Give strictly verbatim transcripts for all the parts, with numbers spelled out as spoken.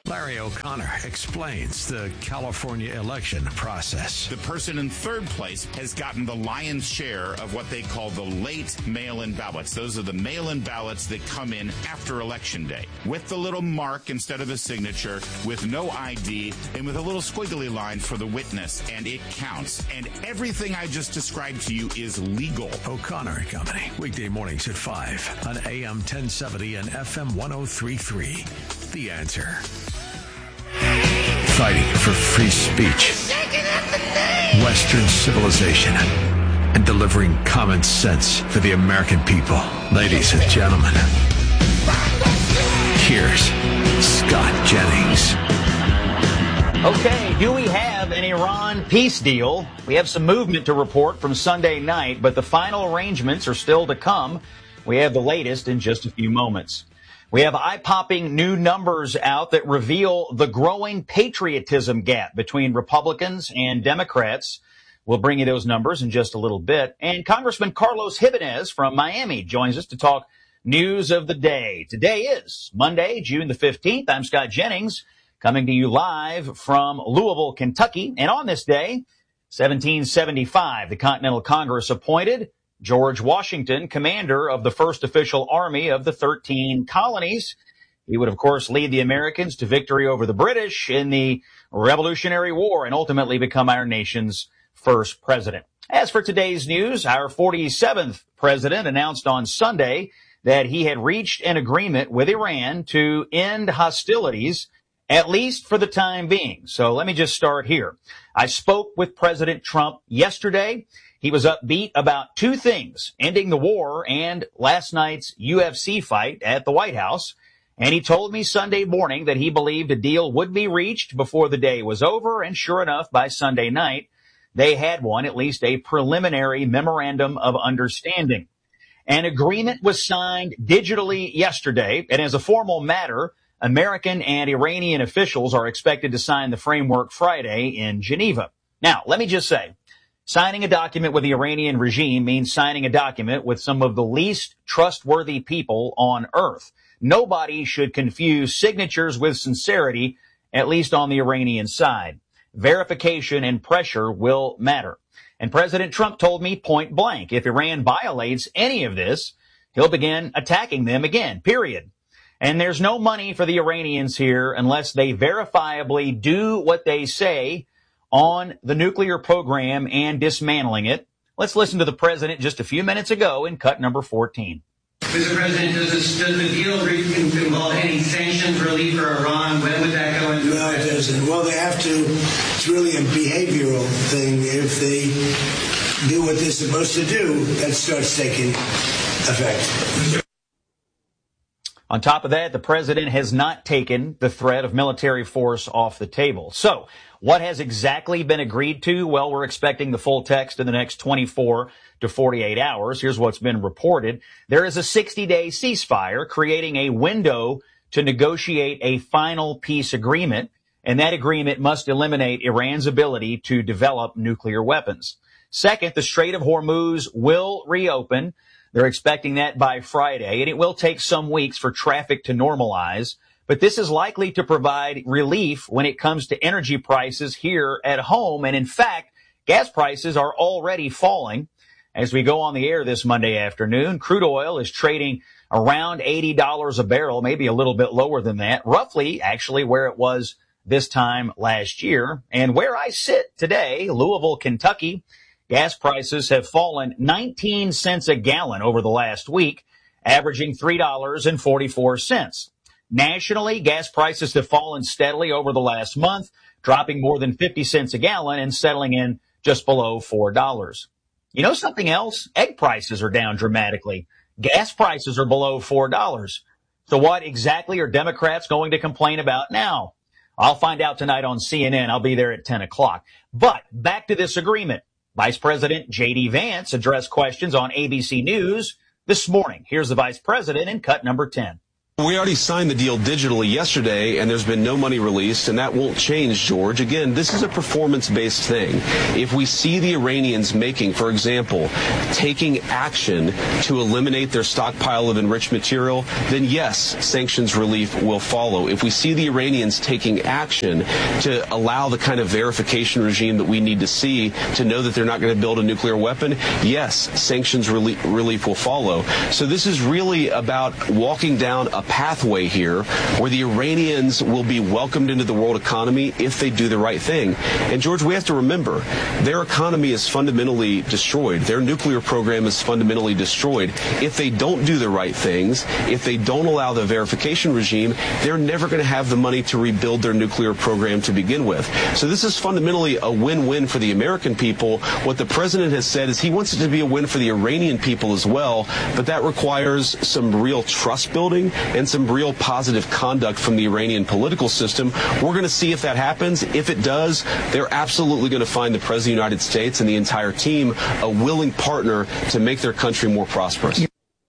Larry O'Connor explains the California election process. The person in third place has gotten the lion's share of what they call the late mail-in ballots. Those are the mail-in ballots that come in after Election Day, with the little mark instead of a signature, with no I D, and with a little squiggly line for the witness, and it counts. And everything I just described to you is legal. O'Connor and Company, weekday mornings at five on A M ten seventy and F M one oh three point three. The Answer. Fighting for free speech, Western civilization, and delivering common sense for the American people. Ladies and gentlemen, here's Scott Jennings. Okay, do we have an Iran peace deal? We have some movement to report from Sunday night, but the final arrangements are still to come. We have the latest in just a few moments. We have eye-popping new numbers out that reveal the growing patriotism gap between Republicans and Democrats. We'll bring you those numbers in just a little bit. And Congressman Carlos Jimenez from Miami joins us to talk news of the day. Today is Monday, June the fifteenth. I'm Scott Jennings, coming to you live from Louisville, Kentucky. And on this day, seventeen seventy-five, the Continental Congress appointed George Washington, commander of the first official army of the thirteen colonies. He would, of course, lead the Americans to victory over the British in the Revolutionary War and ultimately become our nation's first president. As for today's news, our forty-seventh president announced on Sunday that he had reached an agreement with Iran to end hostilities, at least for the time being. So let me just start here. I spoke with President Trump yesterday. He was upbeat about two things, ending the war and last night's U F C fight at the White House. And he told me Sunday morning that he believed a deal would be reached before the day was over. And sure enough, by Sunday night, they had one, at least a preliminary memorandum of understanding. An agreement was signed digitally yesterday. And as a formal matter, American and Iranian officials are expected to sign the framework Friday in Geneva. Now, let me just say, signing a document with the Iranian regime means signing a document with some of the least trustworthy people on earth. Nobody should confuse signatures with sincerity, at least on the Iranian side. Verification and pressure will matter. And President Trump told me point blank, if Iran violates any of this, he'll begin attacking them again, period. And there's no money for the Iranians here unless they verifiably do what they say on the nuclear program and dismantling it. Let's listen to the president just a few minutes ago in cut number fourteen. Mister President, does, this, does the deal involve any sanctions relief for Iran? When would that go into No, it doesn't. Well, they have to. It's really a behavioral thing. If they do what they're supposed to do, that starts taking effect. On top of that, the president has not taken the threat of military force off the table. So what has exactly been agreed to? Well, we're expecting the full text in the next twenty-four to forty-eight hours. Here's what's been reported. There is a sixty-day ceasefire, creating a window to negotiate a final peace agreement, and that agreement must eliminate Iran's ability to develop nuclear weapons. Second, the Strait of Hormuz will reopen. They're expecting that by Friday, and it will take some weeks for traffic to normalize. But this is likely to provide relief when it comes to energy prices here at home. And in fact, gas prices are already falling. As we go on the air this Monday afternoon, crude oil is trading around eighty dollars a barrel, maybe a little bit lower than that, roughly actually where it was this time last year. And where I sit today, Louisville, Kentucky, gas prices have fallen nineteen cents a gallon over the last week, averaging three dollars and forty-four cents. Nationally, gas prices have fallen steadily over the last month, dropping more than fifty cents a gallon and settling in just below four dollars. You know something else? Egg prices are down dramatically. Gas prices are below four dollars. So what exactly are Democrats going to complain about now? I'll find out tonight on C N N. I'll be there at ten o'clock. But back to this agreement. Vice President J D. Vance addressed questions on A B C News this morning. Here's the vice president in cut number ten. We already signed the deal digitally yesterday, and there's been no money released, and that won't change, George. Again, this is a performance-based thing. If we see the Iranians making, for example, taking action to eliminate their stockpile of enriched material, then yes, sanctions relief will follow. If we see the Iranians taking action to allow the kind of verification regime that we need to see to know that they're not going to build a nuclear weapon, yes, sanctions relief, relief will follow. So this is really about walking down a pathway here where the Iranians will be welcomed into the world economy if they do the right thing. And George, we have to remember, their economy is fundamentally destroyed. Their nuclear program is fundamentally destroyed. If they don't do the right things, if they don't allow the verification regime, they're never going to have the money to rebuild their nuclear program to begin with. So this is fundamentally a win-win for the American people. What the president has said is he wants it to be a win for the Iranian people as well, but that requires some real trust building and some real positive conduct from the Iranian political system. We're going to see if that happens. If it does, they're absolutely going to find the President of the United States and the entire team a willing partner to make their country more prosperous.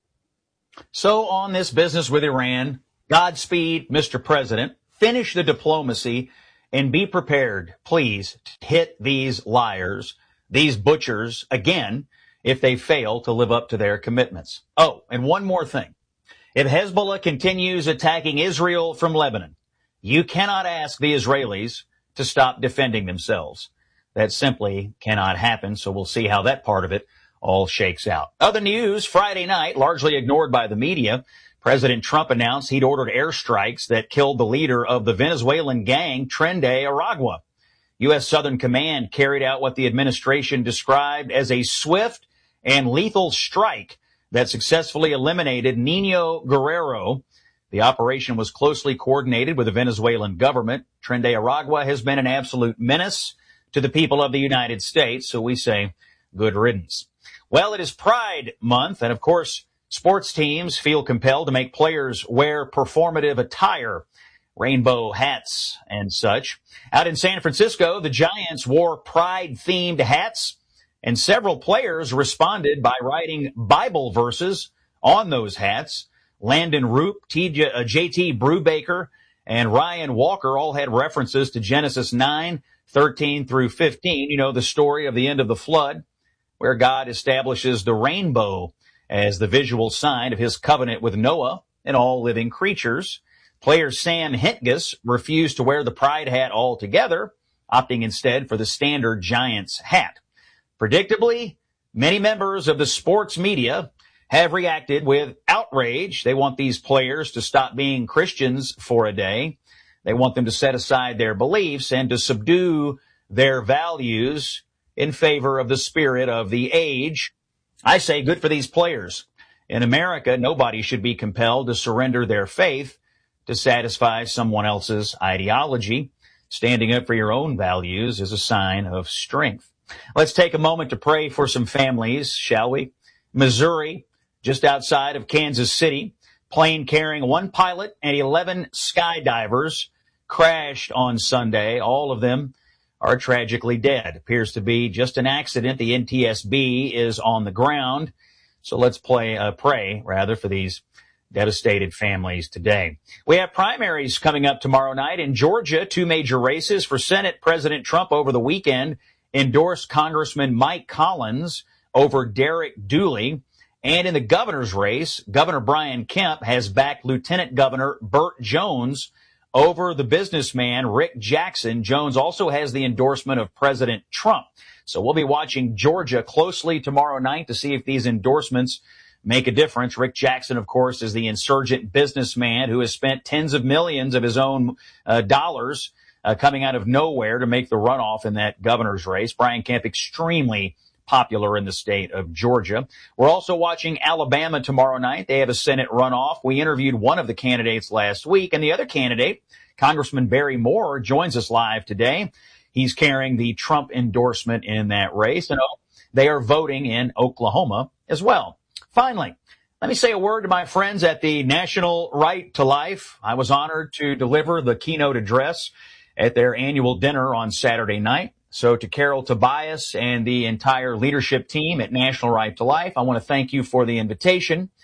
So on this business with Iran, Godspeed, Mister President. Finish the diplomacy and be prepared, please, to hit these liars, these butchers, again, if they fail to live up to their commitments. Oh, and one more thing. If Hezbollah continues attacking Israel from Lebanon, you cannot ask the Israelis to stop defending themselves. That simply cannot happen, so we'll see how that part of it all shakes out. Other news, Friday night, largely ignored by the media, President Trump announced he'd ordered airstrikes that killed the leader of the Venezuelan gang, Tren de Aragua. U S. Southern Command carried out what the administration described as a swift and lethal strike that successfully eliminated Nino Guerrero. The operation was closely coordinated with the Venezuelan government. Tren de Aragua has been an absolute menace to the people of the United States, so we say good riddance. Well, it is Pride Month, and of course, sports teams feel compelled to make players wear performative attire, rainbow hats and such. Out in San Francisco, the Giants wore Pride-themed hats, and several players responded by writing Bible verses on those hats. Landon Roop, T J, uh, J T Brubaker, and Ryan Walker all had references to Genesis nine, thirteen through fifteen. You know, the story of the end of the flood, where God establishes the rainbow as the visual sign of his covenant with Noah and all living creatures. Player Sam Hentges refused to wear the Pride hat altogether, opting instead for the standard Giants hat. Predictably, many members of the sports media have reacted with outrage. They want these players to stop being Christians for a day. They want them to set aside their beliefs and to subdue their values in favor of the spirit of the age. I say good for these players. In America, nobody should be compelled to surrender their faith to satisfy someone else's ideology. Standing up for your own values is a sign of strength. Let's take a moment to pray for some families, shall we? Missouri, just outside of Kansas City, plane carrying one pilot and eleven skydivers crashed on Sunday. All of them are tragically dead. Appears to be just an accident. The N T S B is on the ground. So let's play, uh, pray, rather, for these devastated families today. We have primaries coming up tomorrow night in Georgia, two major races. For Senate, President Trump over the weekend endorsed Congressman Mike Collins over Derek Dooley. And in the governor's race, Governor Brian Kemp has backed Lieutenant Governor Burt Jones over the businessman Rick Jackson. Jones also has the endorsement of President Trump. So we'll be watching Georgia closely tomorrow night to see if these endorsements make a difference. Rick Jackson, of course, is the insurgent businessman who has spent tens of millions of his own uh, dollars uh, coming out of nowhere to make the runoff in that governor's race. Brian Kemp, extremely popular in the state of Georgia. We're also watching Alabama tomorrow night. They have a Senate runoff. We interviewed one of the candidates last week, and the other candidate, Congressman Barry Moore, joins us live today. He's carrying the Trump endorsement in that race, and oh, they are voting in Oklahoma as well. Finally, let me say a word to my friends at the National Right to Life. I was honored to deliver the keynote address at their annual dinner on Saturday night. So to Carol Tobias and the entire leadership team at National Right to Life, I want to thank you for the invitation.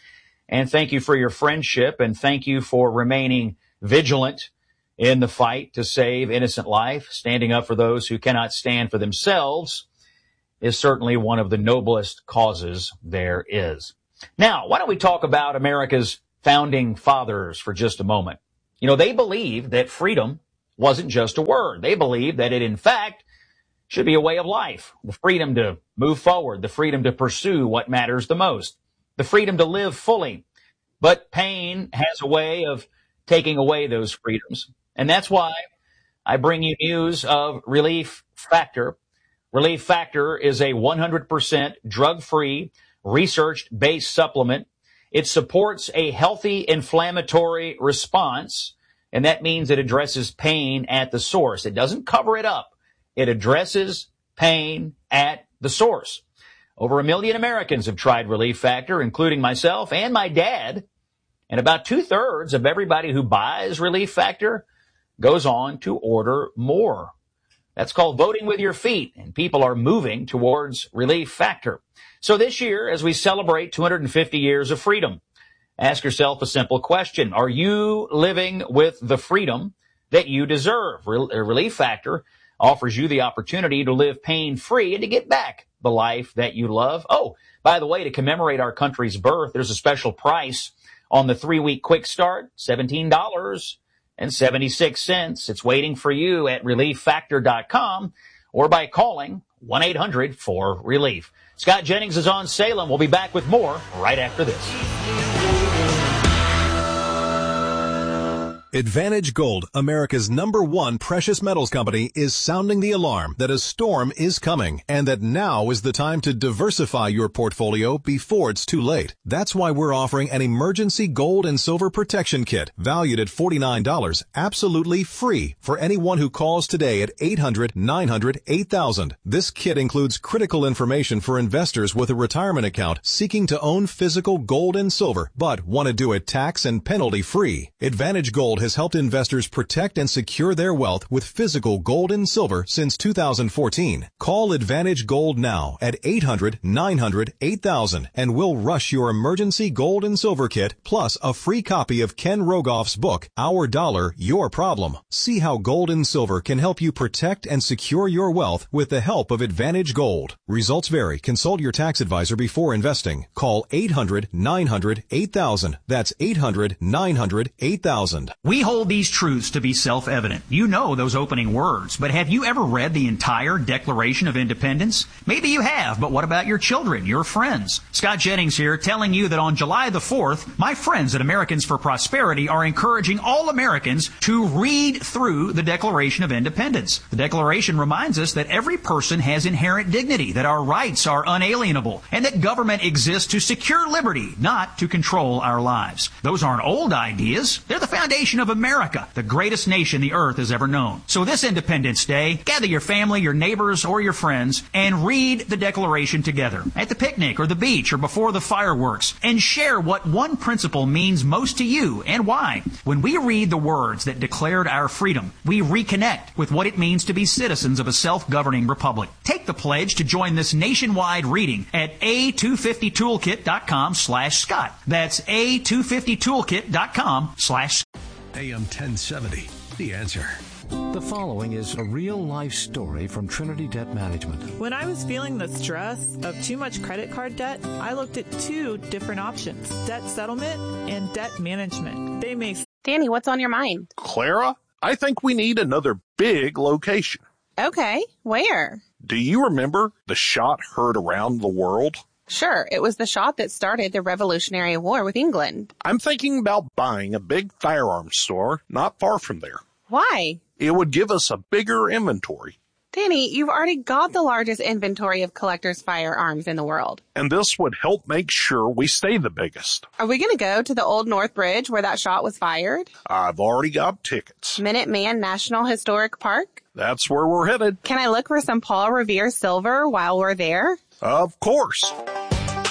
And thank you for your friendship, and thank you for remaining vigilant in the fight to save innocent life. Standing up for those who cannot stand for themselves is certainly one of the noblest causes there is. Now, why don't we talk about America's founding fathers for just a moment? You know, they believed that freedom wasn't just a word. They believed that it, in fact, should be a way of life. The freedom to move forward, the freedom to pursue what matters the most, the freedom to live fully. But pain has a way of taking away those freedoms. And that's why I bring you news of Relief Factor. Relief Factor is a one hundred percent drug-free, research-based supplement. It supports a healthy inflammatory response, and that means it addresses pain at the source. It doesn't cover it up. It addresses pain at the source. Over a million Americans have tried Relief Factor, including myself and my dad. And about two-thirds of everybody who buys Relief Factor goes on to order more. That's called voting with your feet, and people are moving towards Relief Factor. So this year, as we celebrate two hundred fifty years of freedom, ask yourself a simple question. Are you living with the freedom that you deserve? Relief Factor offers you the opportunity to live pain-free and to get back the life that you love. Oh, by the way, to commemorate our country's birth, there's a special price on the three-week quick start, seventeen dollars and seventy-six cents. It's waiting for you at relief factor dot com or by calling one eight hundred four relief. Scott Jennings is on Salem. We'll be back with more right after this. Advantage Gold, America's number one precious metals company, is sounding the alarm that a storm is coming and that now is the time to diversify your portfolio before it's too late. That's why we're offering an emergency gold and silver protection kit valued at forty-nine dollars, absolutely free for anyone who calls today at eight hundred nine hundred eight thousand. This kit includes critical information for investors with a retirement account seeking to own physical gold and silver but want to do it tax and penalty free. Advantage Gold has helped investors protect and secure their wealth with physical gold and silver since two thousand fourteen. Call Advantage Gold now at eight hundred nine hundred eight thousand and we'll rush your emergency gold and silver kit plus a free copy of Ken Rogoff's book, Our Dollar, Your Problem. See how gold and silver can help you protect and secure your wealth with the help of Advantage Gold. Results vary. Consult your tax advisor before investing. Call eight hundred nine hundred eight thousand. That's eight hundred nine hundred eight thousand. We hold these truths to be self-evident. You know those opening words, but have you ever read the entire Declaration of Independence? Maybe you have, but what about your children, your friends? Scott Jennings here, telling you that on July the fourth, my friends at Americans for Prosperity are encouraging all Americans to read through the Declaration of Independence. The Declaration reminds us that every person has inherent dignity, that our rights are unalienable, and that government exists to secure liberty, not to control our lives. Those aren't old ideas. They're the foundation of America, the greatest nation the earth has ever known. So this Independence Day, gather your family, your neighbors, or your friends and read the Declaration together at the picnic or the beach or before the fireworks and share what one principle means most to you and why. When we read the words that declared our freedom, we reconnect with what it means to be citizens of a self-governing republic. Take the pledge to join this nationwide reading at a two fifty toolkit dot com slash Scott. That's a two fifty toolkit dot com slash Scott. A M ten seventy, The Answer. The following is a real-life story from Trinity Debt Management. When I was feeling the stress of too much credit card debt, I looked at two different options, debt settlement and debt management. They may... Danny, what's on your mind? Clara, I think we need another big location. Okay, where? Do you remember the shot heard around the world? Sure, it was the shot that started the Revolutionary War with England. I'm thinking about buying a big firearms store not far from there. Why? It would give us a bigger inventory. Danny, you've already got the largest inventory of collectors' firearms in the world. And this would help make sure we stay the biggest. Are we going to go to the Old North Bridge where that shot was fired? I've already got tickets. Minuteman National Historic Park? That's where we're headed. Can I look for some Paul Revere silver while we're there? Of course.